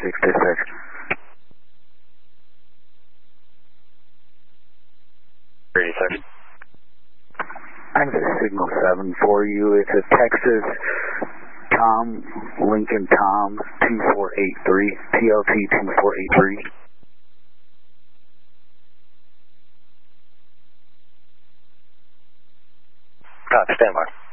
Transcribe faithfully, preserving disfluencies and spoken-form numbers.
six dispatch. eighty-six. I have a signal seven for you. It's a Texas Tom, Lincoln Tom, two four eight three, T L T two four eight three. Copy, stand by.